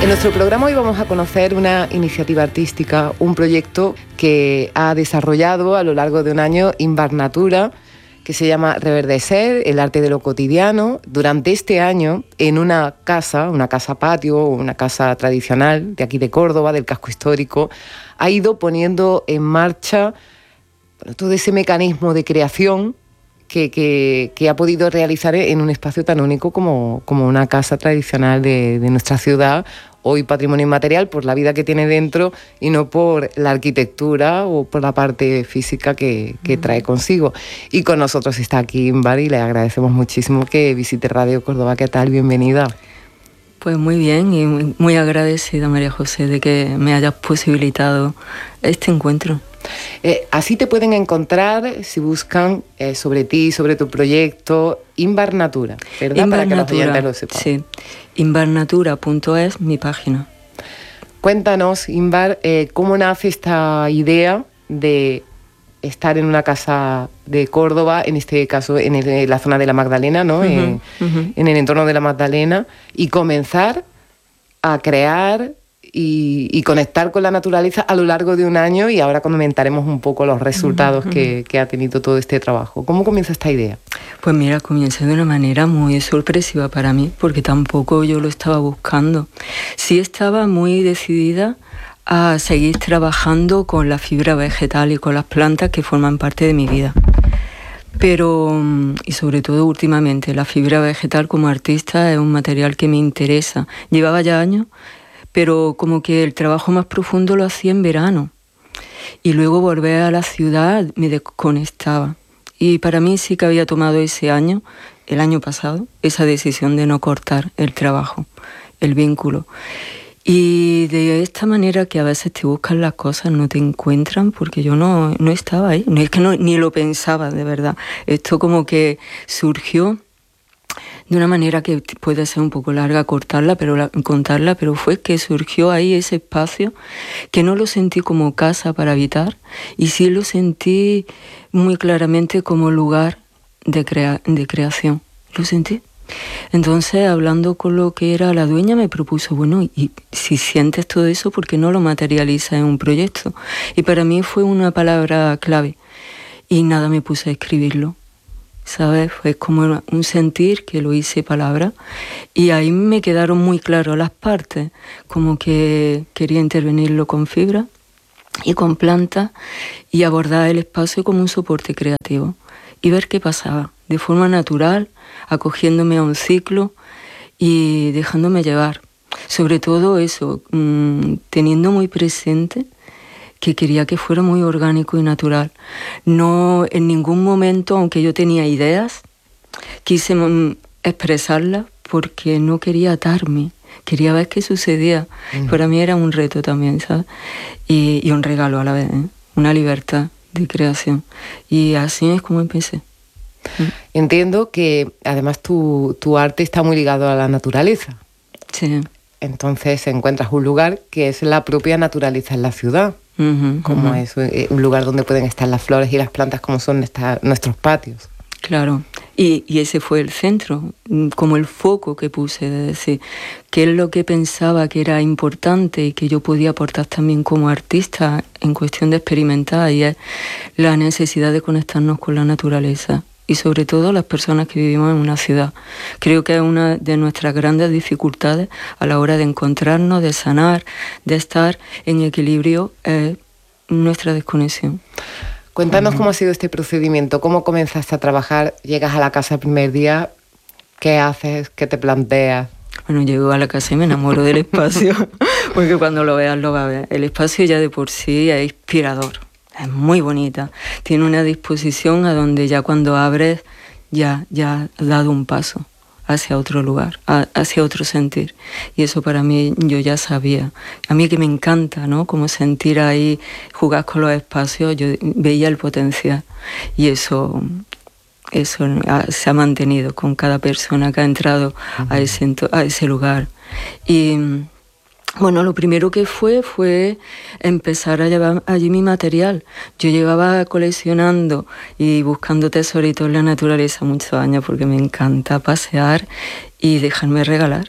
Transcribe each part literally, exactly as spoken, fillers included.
En nuestro programa hoy vamos a conocer una iniciativa artística, un proyecto que ha desarrollado a lo largo de un año Inbarnatura, que se llama Reverdecer, el arte de lo cotidiano. Durante este año, en una casa, una casa patio, una casa tradicional de aquí de Córdoba, del casco histórico, ha ido poniendo en marcha bueno, todo ese mecanismo de creación que, que, que ha podido realizar en un espacio tan único como, como una casa tradicional de, de nuestra ciudad, hoy patrimonio inmaterial por la vida que tiene dentro y no por la arquitectura o por la parte física que, que trae consigo. Y con nosotros está aquí Inbar y le agradecemos muchísimo que visite Radio Córdoba. ¿Qué tal? Bienvenida. Pues muy bien y muy, muy agradecida, María José, de que me hayas posibilitado este encuentro. Eh, así te pueden encontrar si buscan eh, sobre ti, sobre tu proyecto, Inbarnatura, ¿verdad? Inbarnatura, para que los oyentes lo sepan. Sí, inbarnatura punto es mi página. Cuéntanos, Inbar, eh, ¿cómo nace esta idea de estar en una casa de Córdoba, en este caso en, el, en la zona de la Magdalena, ¿no? Uh-huh, en, uh-huh. en el entorno de la Magdalena, y comenzar a crear y, y conectar con la naturaleza a lo largo de un año, y ahora comentaremos un poco los resultados uh-huh. que, que ha tenido todo este trabajo. ¿Cómo comienza esta idea? Pues mira, comienza de una manera muy sorpresiva para mí, porque tampoco yo lo estaba buscando. Sí estaba muy decidida a seguir trabajando con la fibra vegetal y con las plantas que forman parte de mi vida. Pero, y sobre todo últimamente, la fibra vegetal como artista es un material que me interesa. Llevaba ya años, pero como que el trabajo más profundo lo hacía en verano. Y luego volver a la ciudad me desconectaba. Y para mí sí que había tomado ese año, el año pasado, esa decisión de no cortar el trabajo, el vínculo. Y de esta manera que a veces te buscan las cosas, no te encuentran, porque yo no, no estaba ahí, no es que no, ni lo pensaba de verdad. Esto como que surgió de una manera que puede ser un poco larga cortarla, pero la, contarla, pero fue que surgió ahí ese espacio que no lo sentí como casa para habitar, y sí lo sentí muy claramente como lugar de, crea, de creación. Lo sentí. Entonces, hablando con lo que era la dueña, me propuso, bueno, y si sientes todo eso, ¿por qué no lo materializas en un proyecto? Y para mí fue una palabra clave. Y nada, me puse a escribirlo, ¿sabes? Fue como un sentir que lo hice palabra. Y ahí me quedaron muy claras las partes, como que quería intervenirlo con fibra y con plantas y abordar el espacio como un soporte creativo y ver qué pasaba, de forma natural, acogiéndome a un ciclo y dejándome llevar. Sobre todo eso, mmm, teniendo muy presente que quería que fuera muy orgánico y natural. No en ningún momento, aunque yo tenía ideas, quise mm, expresarlas porque no quería atarme, quería ver qué sucedía. Mm. Para mí era un reto también, ¿sabes? Y, y un regalo a la vez, ¿eh? Una libertad de creación. Y así es como empecé. Entiendo que además tu, tu arte está muy ligado a la naturaleza. Sí. Entonces encuentras un lugar que es la propia naturaleza en la ciudad, uh-huh, como uh-huh. es un lugar donde pueden estar las flores y las plantas como son esta, nuestros patios. Claro, y, y ese fue el centro, como el foco que puse de decir qué es lo que pensaba que era importante y que yo podía aportar también como artista en cuestión de experimentar, y es la necesidad de conectarnos con la naturaleza. Y sobre todo las personas que vivimos en una ciudad. Creo que es una de nuestras grandes dificultades a la hora de encontrarnos, de sanar, de estar en equilibrio, eh, nuestra desconexión. Cuéntanos uh-huh. cómo ha sido este procedimiento, cómo comenzaste a trabajar, llegas a la casa el primer día, ¿qué haces, qué te planteas? Bueno, llego a la casa y me enamoro del espacio, porque cuando lo veas lo vas a ver. El espacio ya de por sí es inspirador. Es muy bonita, tiene una disposición a donde ya cuando abres ya, ya has dado un paso hacia otro lugar, a, hacia otro sentir. Y eso para mí yo ya sabía. A mí que me encanta, ¿no? Como sentir ahí, jugar con los espacios, yo veía el potencial. Y eso, eso se ha mantenido con cada persona que ha entrado uh-huh. a, ese, a ese lugar. Y bueno, lo primero que fue fue empezar a llevar allí mi material. Yo llevaba coleccionando y buscando tesoritos en la naturaleza muchos años porque me encanta pasear y dejarme regalar.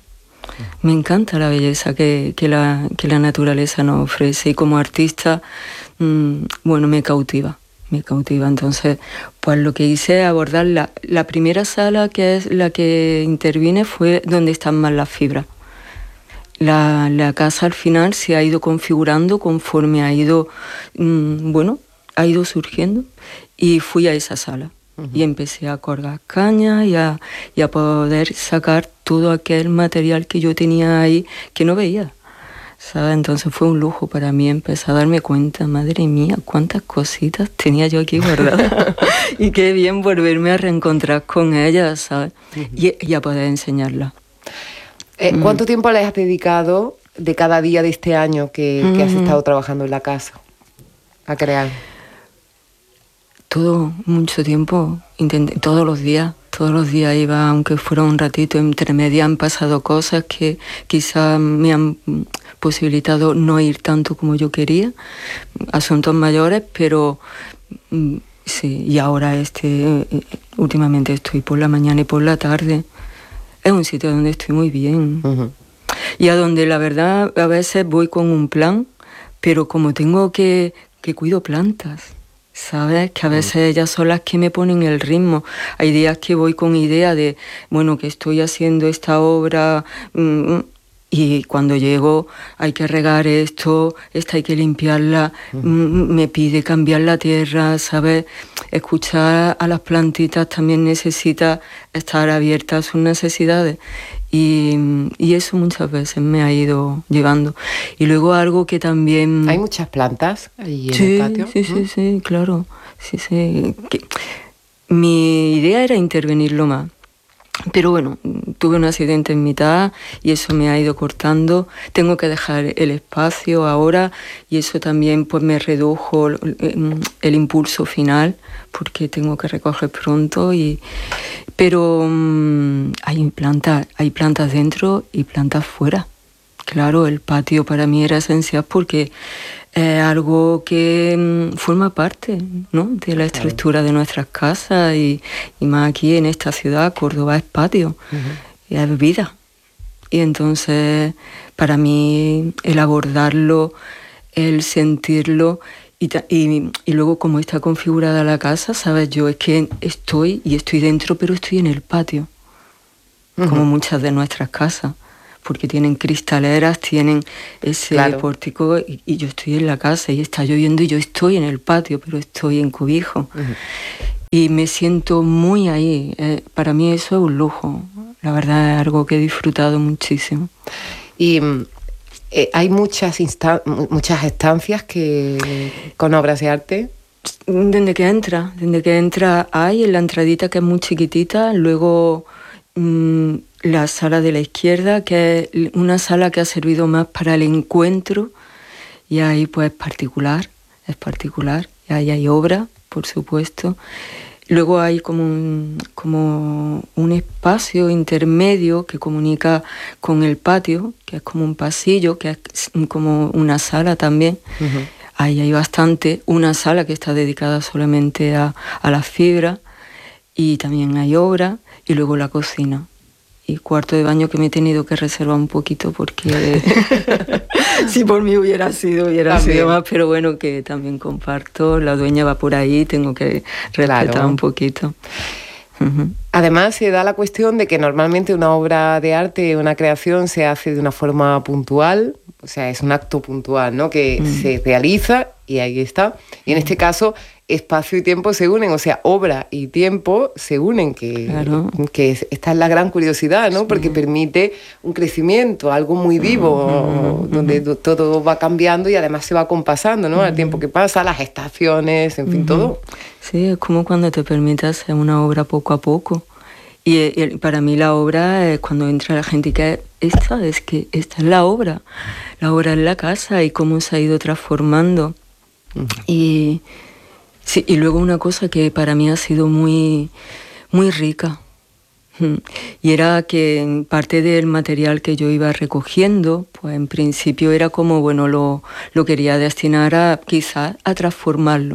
Me encanta la belleza que, que, la, que la naturaleza nos ofrece y como artista, mmm, bueno, me cautiva, me cautiva. Entonces, pues lo que hice es abordar la, la primera sala, que es la que intervine, fue donde están más las fibras. La, la casa al final se ha ido configurando conforme ha ido, mmm, bueno, ha ido surgiendo y fui a esa sala. Uh-huh. Y empecé a colgar cañas y a, y a poder sacar todo aquel material que yo tenía ahí que no veía, ¿sabes? Entonces fue un lujo para mí empezar a darme cuenta, madre mía, cuántas cositas tenía yo aquí guardadas. Y qué bien volverme a reencontrar con ellas, ¿sabes? Uh-huh. y, y a poder enseñarlas. Eh, ¿Cuánto mm. tiempo le has dedicado de cada día de este año que, mm. que has estado trabajando en la casa a crear? Todo, mucho tiempo, intenté, todos los días, todos los días iba, aunque fuera un ratito, entre medias han pasado cosas que quizás me han posibilitado no ir tanto como yo quería, asuntos mayores, pero sí, y ahora este, últimamente estoy por la mañana y por la tarde. Es un sitio donde estoy muy bien. Uh-huh. Y a donde la verdad a veces voy con un plan, pero como tengo que, que cuido plantas, ¿sabes? Que a veces uh-huh. ellas son las que me ponen el ritmo. Hay días que voy con idea de, bueno, que estoy haciendo esta obra mmm, y cuando llego hay que regar esto, esta hay que limpiarla, uh-huh. mmm, me pide cambiar la tierra, ¿sabes? Escuchar a las plantitas también necesita estar abierta a sus necesidades y, y eso muchas veces me ha ido llevando. Y luego algo que también... ¿Hay muchas plantas ahí en sí, el patio? Sí, sí, sí, claro. Sí, sí. Que, mi idea era intervenirlo más. Pero bueno, tuve un accidente en mitad y eso me ha ido cortando. Tengo que dejar el espacio ahora y eso también pues me redujo el, el impulso final porque tengo que recoger pronto. Y, pero um, hay plantas, hay plantas dentro y plantas fuera. Claro, el patio para mí era esencial porque es algo que um, forma parte, ¿no?, de la estructura claro. de nuestras casas y, y más aquí en esta ciudad, Córdoba es patio, uh-huh. y es vida. Y entonces para mí el abordarlo, el sentirlo y, y, y luego como está configurada la casa, ¿sabes? Yo es que estoy y estoy dentro, pero estoy en el patio, uh-huh. como muchas de nuestras casas. Porque tienen cristaleras, tienen ese claro. pórtico y, y yo estoy en la casa y está lloviendo y yo estoy en el patio, pero estoy en cobijo. Uh-huh. Y me siento muy ahí. Eh, para mí eso es un lujo. La verdad es algo que he disfrutado muchísimo. Y eh, hay muchas, instan- muchas estancias que con obras de arte. Desde que entra, desde que entra hay en la entradita que es muy chiquitita, luego... Mmm, la sala de la izquierda, que es una sala que ha servido más para el encuentro, y ahí pues es particular, es particular, y ahí hay obra, por supuesto. Luego hay como un, como un espacio intermedio que comunica con el patio, que es como un pasillo, que es como una sala también. Uh-huh. Ahí hay bastante, una sala que está dedicada solamente a, a las fibras, y también hay obra, y luego la cocina. Y cuarto de baño que me he tenido que reservar un poquito porque si por mí hubiera sido, hubiera también. sido más, pero bueno, que también comparto, la dueña va por ahí, tengo que respetar claro. un poquito. Uh-huh. Además se da la cuestión de que normalmente una obra de arte, una creación se hace de una forma puntual, o sea, es un acto puntual, ¿no?, que uh-huh. se realiza y ahí está. Y en este caso espacio y tiempo se unen, o sea, obra y tiempo se unen, que, claro. que esta es la gran curiosidad, ¿no? Sí. Porque permite un crecimiento, algo muy vivo, uh-huh. donde uh-huh. todo va cambiando y además se va compasando, ¿no? Uh-huh. Al tiempo que pasa, las estaciones, en fin, uh-huh. todo. Sí, es como cuando te permite hacer una obra poco a poco. Y, y para mí la obra es cuando entra la gente y que esta es que esta es la obra, la obra es la casa y cómo se ha ido transformando. Uh-huh. Y sí, y luego una cosa que para mí ha sido muy, muy rica, y era que parte del material que yo iba recogiendo, pues en principio era como, bueno, lo, lo quería destinar a quizás a transformarlo,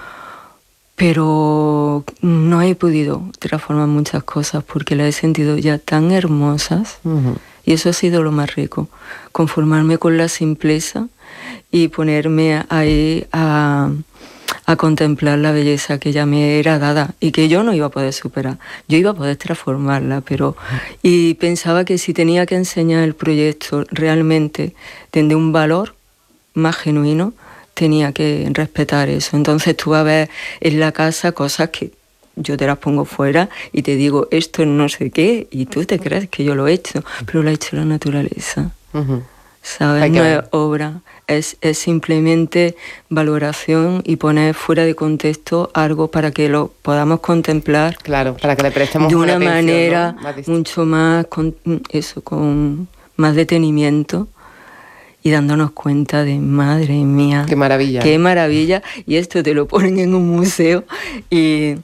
pero no he podido transformar muchas cosas porque las he sentido ya tan hermosas, uh-huh. Y eso ha sido lo más rico, conformarme con la simpleza y ponerme ahí a, a contemplar la belleza que ya me era dada y que yo no iba a poder superar. Yo iba a poder transformarla, pero... Y pensaba que si tenía que enseñar el proyecto realmente desde un valor más genuino, tenía que respetar eso. Entonces tú vas a ver en la casa cosas que yo te las pongo fuera y te digo, esto no sé qué, y tú te crees que yo lo he hecho, pero lo ha hecho la naturaleza. Uh-huh. ¿Sabes? No es obra, es, es simplemente valoración y poner fuera de contexto algo para que lo podamos contemplar. Claro, para que le prestemos de una atención, manera, ¿no? Más mucho más, con, eso, con más detenimiento y dándonos cuenta de, madre mía, qué maravilla. Qué maravilla. Y esto te lo ponen en un museo y,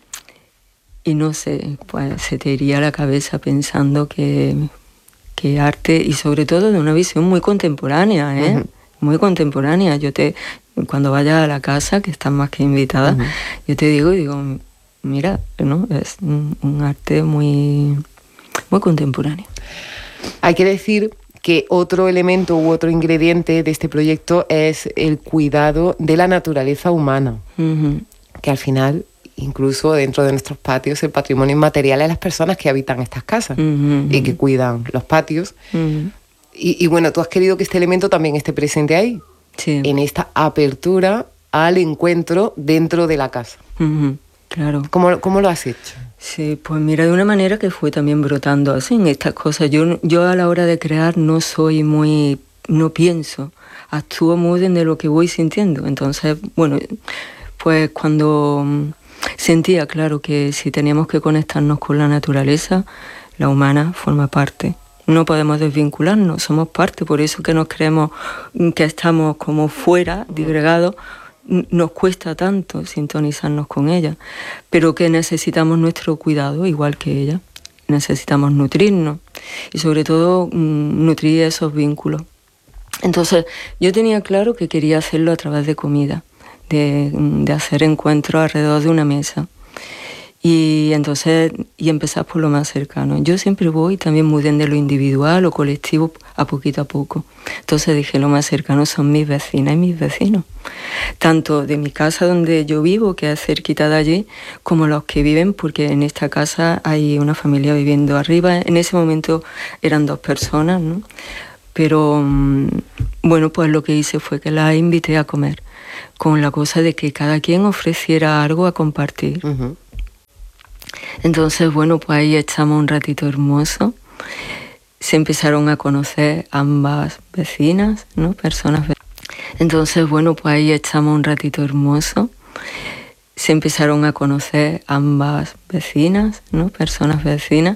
y no sé, pues se te iría la cabeza pensando que... que arte, y sobre todo de una visión muy contemporánea, ¿eh? Uh-huh. Muy contemporánea. Yo te, cuando vayas a la casa, que estás más que invitada, uh-huh. yo te digo y digo, mira, ¿no? Es un, un arte muy, muy contemporáneo. Hay que decir que otro elemento u otro ingrediente de este proyecto es el cuidado de la naturaleza humana, uh-huh. que al final... incluso dentro de nuestros patios, el patrimonio inmaterial es las personas que habitan estas casas uh-huh. y que cuidan los patios. Uh-huh. Y, y bueno, tú has querido que este elemento también esté presente ahí, sí. en esta apertura al encuentro dentro de la casa. Uh-huh. Claro. ¿Cómo, ¿Cómo lo has hecho? Sí, pues mira, de una manera que fue también brotando así en estas cosas. Yo, yo a la hora de crear no soy muy... no pienso, actúo muy desde lo que voy sintiendo. Entonces, bueno, pues cuando... sentía, claro, que si teníamos que conectarnos con la naturaleza, la humana forma parte. No podemos desvincularnos, somos parte, por eso que nos creemos que estamos como fuera, disgregados, nos cuesta tanto sintonizarnos con ella, pero que necesitamos nuestro cuidado igual que ella. Necesitamos nutrirnos y sobre todo nutrir esos vínculos. Entonces, yo tenía claro que quería hacerlo a través de comida. De, de hacer encuentros alrededor de una mesa y entonces y empezar por lo más cercano. Yo siempre voy también muy bien de lo individual o colectivo a poquito a poco. Entonces dije, lo más cercano son mis vecinas y mis vecinos, tanto de mi casa donde yo vivo, que es cerquita de allí, como los que viven, porque en esta casa hay una familia viviendo arriba. En ese momento eran dos personas, ¿no? Pero bueno, pues lo que hice fue que las invité a comer, con la cosa de que cada quien ofreciera algo a compartir. Uh-huh. Entonces, bueno, pues ahí echamos un ratito hermoso. Se empezaron a conocer ambas vecinas, ¿no? Personas. Entonces, bueno, pues ahí echamos un ratito hermoso. Se empezaron a conocer ambas vecinas, ¿no? Personas vecinas.